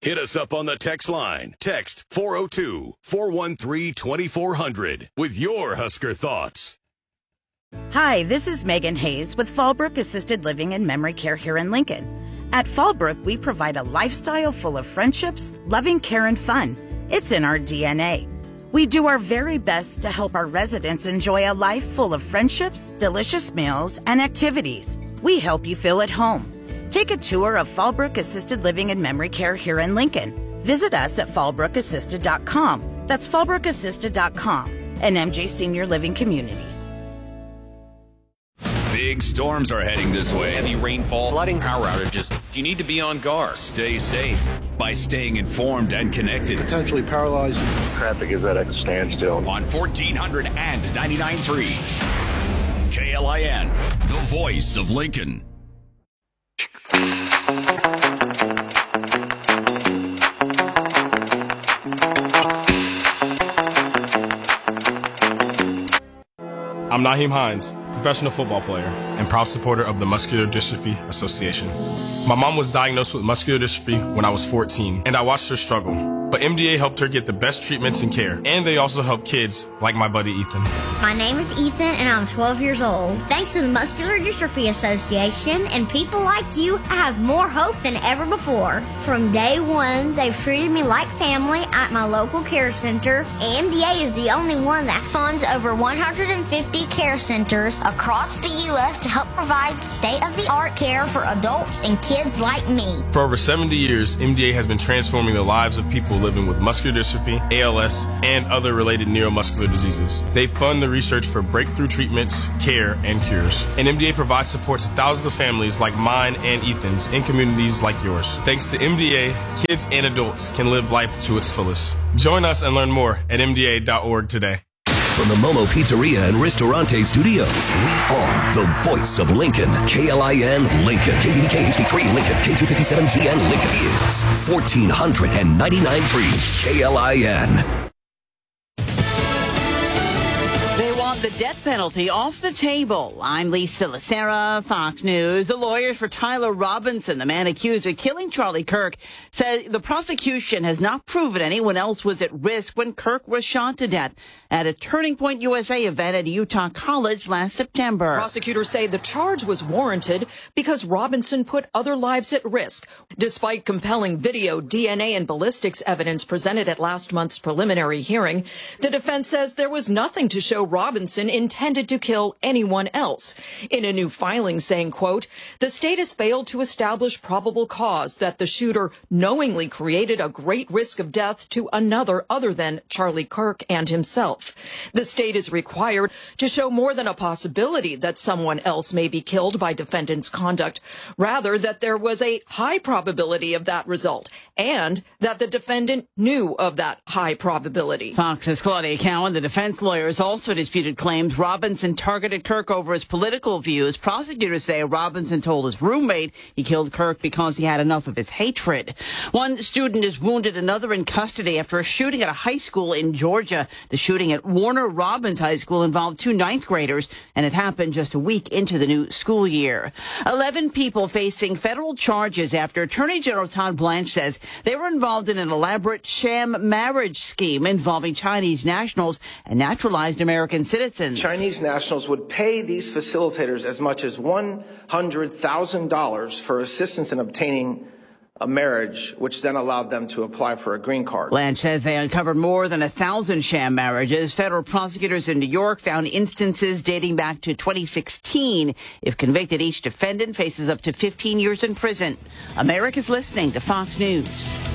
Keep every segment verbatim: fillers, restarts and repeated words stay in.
Hit us up on the text line. Text four oh two, four one three, two four zero zero with your Husker thoughts. Hi, this is Megan Hayes with Fallbrook Assisted Living and Memory Care here in Lincoln. At Fallbrook, we provide a lifestyle full of friendships, loving care, and fun. It's in our D N A. We do our very best to help our residents enjoy a life full of friendships, delicious meals, and activities. We help you feel at home. Take a tour of Fallbrook Assisted Living and Memory Care here in Lincoln. Visit us at fallbrook assisted dot com. That's fallbrook assisted dot com, an M J Senior Living community. Big storms are heading this way. Heavy rainfall, flooding, power outages. You need to be on guard. Stay safe by staying informed and connected. Potentially paralyzed. Traffic is at a standstill. On fourteen hundred and ninety-nine point three. K L I N, the voice of Lincoln. I'm Naheem Hines, professional football player and proud supporter of the Muscular Dystrophy Association. My mom was diagnosed with muscular dystrophy when I was fourteen, and I watched her struggle. But M D A helped her get the best treatments and care, and they also help kids like my buddy Ethan. My name is Ethan, and I'm twelve years old. Thanks to the Muscular Dystrophy Association and people like you, I have more hope than ever before. From day one, they've treated me like family at my local care center. M D A is the only one that funds over one hundred fifty care centers across the U S to help provide state-of-the-art care for adults and kids like me. For over seventy years, M D A has been transforming the lives of people living with muscular dystrophy, A L S, and other related neuromuscular diseases. They fund the research for breakthrough treatments, care, and cures. And M D A provides support to thousands of families like mine and Ethan's in communities like yours. Thanks to M D A, kids and adults can live life to its fullest. Join us and learn more at M D A dot org today. From the Momo Pizzeria and Ristorante Studios, we are the voice of Lincoln. K L I N Lincoln. K D D K H D three Lincoln. K two fifty-seven T N Lincoln is fourteen ninety-nine point three K L I N. The death penalty off the table. I'm Lisa Lacera, Fox News. The lawyers for Tyler Robinson, the man accused of killing Charlie Kirk, said the prosecution has not proven anyone else was at risk when Kirk was shot to death at a Turning Point U S A event at Utah College last September. Prosecutors say the charge was warranted because Robinson put other lives at risk. Despite compelling video, D N A, and ballistics evidence presented at last month's preliminary hearing, the defense says there was nothing to show Robinson intended to kill anyone else. In a new filing saying, quote, the state has failed to establish probable cause that the shooter knowingly created a great risk of death to another other than Charlie Kirk and himself. The state is required to show more than a possibility that someone else may be killed by defendant's conduct, rather that there was a high probability of that result and that the defendant knew of that high probability. Fox's Claudia Cowan, the defense lawyers, also disputed claims Robinson targeted Kirk over his political views. Prosecutors say Robinson told his roommate he killed Kirk because he had enough of his hatred. One student is wounded, another in custody after a shooting at a high school in Georgia. The shooting at Warner Robins High School involved two ninth graders, and it happened just a week into the new school year. Eleven people facing federal charges after Attorney General Todd Blanche says they were involved in an elaborate sham marriage scheme involving Chinese nationals and naturalized American citizens. Chinese nationals would pay these facilitators as much as one hundred thousand dollars for assistance in obtaining a marriage, which then allowed them to apply for a green card. Blanche says they uncovered more than a thousand sham marriages. Federal prosecutors in New York found instances dating back to twenty sixteen. If convicted, each defendant faces up to fifteen years in prison. America's listening to Fox News.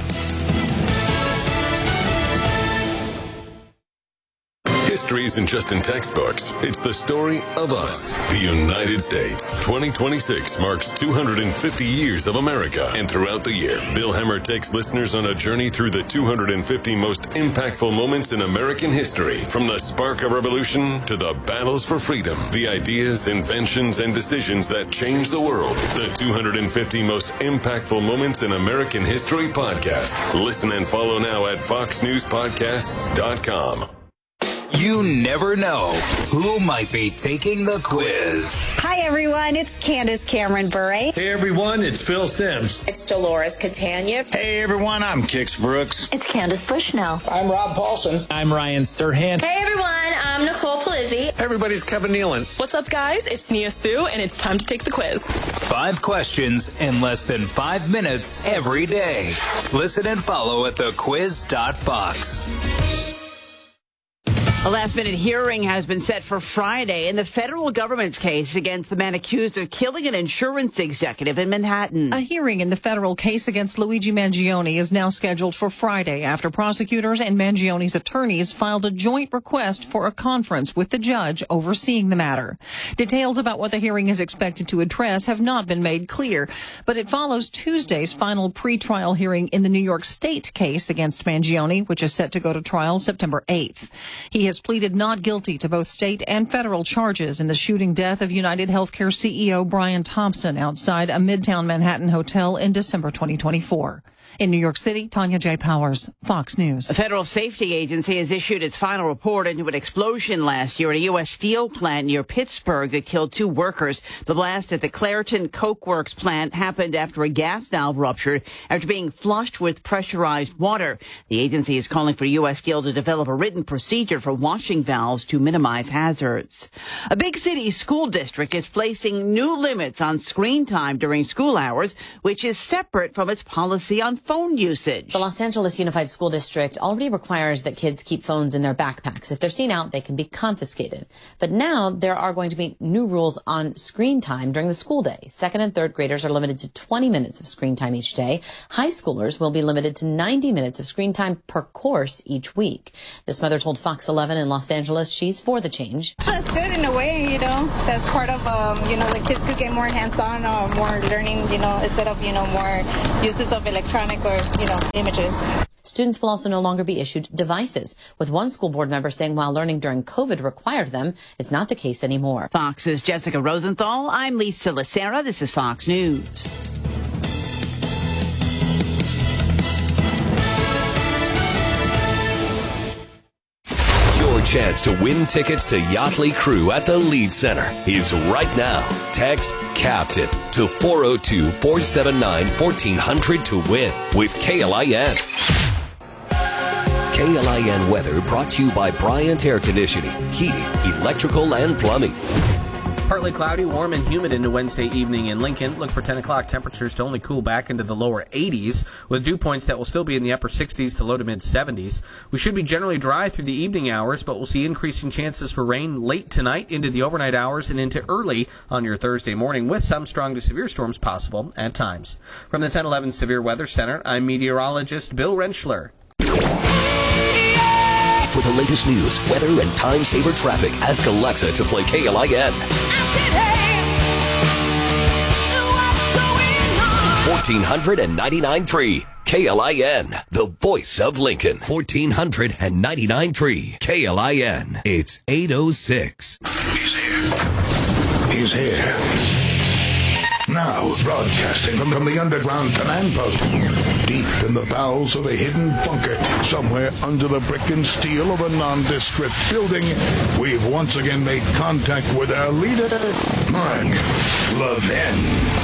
History isn't just in textbooks. It's the story of us, the United States. twenty twenty-six marks two hundred fifty years of America. And throughout the year, Bill Hemmer takes listeners on a journey through the two hundred fifty most impactful moments in American history. From the spark of revolution to the battles for freedom, the ideas, inventions, and decisions that changed the world. The two hundred fifty most impactful moments in American history podcast. Listen and follow now at fox news podcasts dot com. You never know who might be taking the quiz. Hi, everyone. It's Candace Cameron Bure. Hey, everyone. It's Phil Sims. It's Dolores Catania. Hey, everyone. I'm Kix Brooks. It's Candace Bushnell. I'm Rob Paulson. I'm Ryan Serhant. Hey, everyone. I'm Nicole Palizzi. Hey, everybody's Kevin Nealon. What's up, guys? It's Nia Sue, and it's time to take the quiz. Five questions in less than five minutes every day. Listen and follow at the quiz dot fox. A last-minute hearing has been set for Friday in the federal government's case against the man accused of killing an insurance executive in Manhattan. A hearing in the federal case against Luigi Mangione is now scheduled for Friday after prosecutors and Mangione's attorneys filed a joint request for a conference with the judge overseeing the matter. Details about what the hearing is expected to address have not been made clear, but it follows Tuesday's final pretrial hearing in the New York State case against Mangione, which is set to go to trial September eighth. He has pleaded not guilty to both state and federal charges in the shooting death of United Healthcare C E O Brian Thompson outside a Midtown Manhattan hotel in December twenty twenty-four. In New York City, Tanya J. Powers, Fox News. The Federal Safety Agency has issued its final report into an explosion last year at a U S steel plant near Pittsburgh that killed two workers. The blast at the Clairton Coke Works plant happened after a gas valve ruptured after being flushed with pressurized water. The agency is calling for U S Steel to develop a written procedure for washing valves to minimize hazards. A big city school district is placing new limits on screen time during school hours, which is separate from its policy on phone usage. The Los Angeles Unified School District already requires that kids keep phones in their backpacks. If they're seen out, they can be confiscated. But now there are going to be new rules on screen time during the school day. Second and third graders are limited to twenty minutes of screen time each day. High schoolers will be limited to ninety minutes of screen time per course each week. This mother told Fox eleven in Los Angeles she's for the change. That's good in a way, you know. That's part of, um, you know, the kids could get more hands-on or more learning, you know, instead of, you know, more uses of electronic or, you know, images. Students will also no longer be issued devices, with one school board member saying while learning during COVID required them, it's not the case anymore. Fox's Jessica Rosenthal. I'm Lisa Lacera. This is Fox News. Your chance to win tickets to Yachtly Crew at the Lead Center is right now. Text CAPTAIN to four oh two, four seven nine, one four hundred to win with K L I N. K L I N weather brought to you by Bryant Air Conditioning, Heating, Electrical, and Plumbing. Partly cloudy, warm and humid into Wednesday evening in Lincoln. Look for ten o'clock temperatures to only cool back into the lower eighties, with dew points that will still be in the upper sixties to low to mid seventies. We should be generally dry through the evening hours, but we'll see increasing chances for rain late tonight into the overnight hours and into early on your Thursday morning, with some strong to severe storms possible at times. From the ten eleven Severe Weather Center, I'm meteorologist Bill Rentschler. For the latest news, weather, and time-saver traffic, ask Alexa to play K L I N. fourteen ninety-nine point three K L I N, the voice of Lincoln. fourteen ninety-nine point three K L I N. It's eight oh six. He's here. He's here. Now, broadcasting from, from the underground command post, deep in the bowels of a hidden bunker, somewhere under the brick and steel of a nondescript building, we've once again made contact with our leader, Mark Levin.